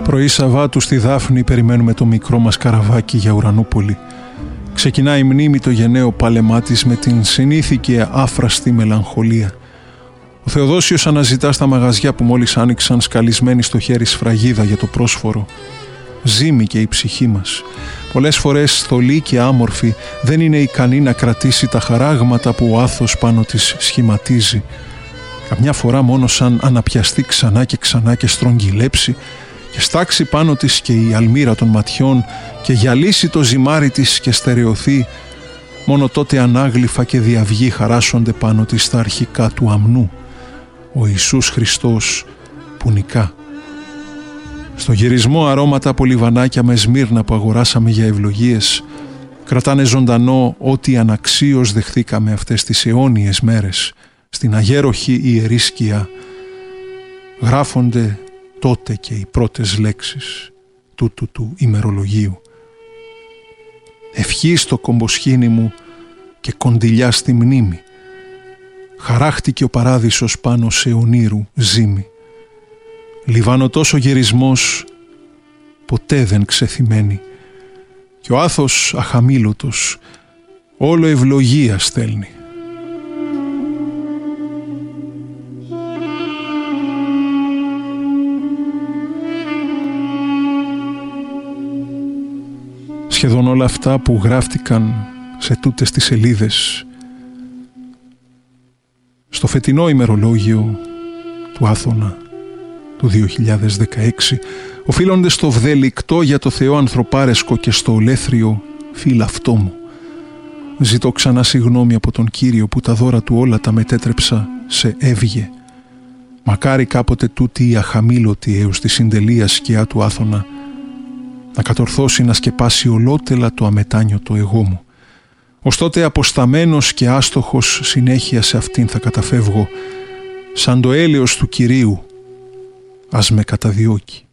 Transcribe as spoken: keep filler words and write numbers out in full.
Πρωί Σαββάτου στη Δάφνη περιμένουμε το μικρό μας καραβάκι για Ουρανούπολη. Ξεκινάει η μνήμη το γενναίο πάλεμά της με την συνήθη και άφραστη μελαγχολία. Ο Θεοδόσιος αναζητά στα μαγαζιά που μόλις άνοιξαν σκαλισμένη στο χέρι σφραγίδα για το πρόσφορο. Ζύμη και η ψυχή μας. Πολλές φορές θολή και άμορφη δεν είναι ικανή να κρατήσει τα χαράγματα που ο άθος πάνω της σχηματίζει. Καμιά φορά μόνο σαν αναπιαστεί ξανά και ξανά και στρογγυλέψει και στάξει πάνω της και η αλμύρα των ματιών και γυαλίσει το ζυμάρι της και στερεωθεί, μόνο τότε ανάγλυφα και διαυγή χαράσσονται πάνω της τα αρχικά του αμνού. Ο Ιησούς Χριστός που νικά. Στο γυρισμό αρώματα από λιβανάκια με Σμύρνα που αγοράσαμε για ευλογίες κρατάνε ζωντανό ό,τι αναξίως δεχθήκαμε αυτές τις αιώνιες μέρες στην αγέροχη ιερή σκιά. Γράφονται τότε και οι πρώτες λέξεις τούτου του ημερολογίου. Ευχή στο κομποσχήνι μου και κοντιλιά στη μνήμη. Χαράχτηκε ο παράδεισος πάνω σε ονείρου ζύμη. Λιβανωτός ο γυρισμός ποτέ δεν ξεθυμένει και ο άθος αχαμήλωτος όλο ευλογία στέλνει. Σχεδόν όλα αυτά που γράφτηκαν σε τούτες τις σελίδες στο φετινό ημερολόγιο του Άθωνα του δύο χιλιάδες δεκαέξι οφείλονται στο βδελικτό για το Θεό ανθρωπάρεσκο και στο ολέθριο φύλαυτό μου. Ζητώ ξανά συγγνώμη από τον Κύριο που τα δώρα του όλα τα μετέτρεψα σε έβγε. Μακάρι κάποτε τούτη η αχαμήλωτη έως τη συντελεία σκιά του Άθωνα να κατορθώσει να σκεπάσει ολότελα το αμετάνιωτο εγώ μου. Ωστότε αποσταμένος και άστοχος συνέχεια σε αυτήν θα καταφεύγω, σαν το έλεος του Κυρίου ας με καταδιώκει.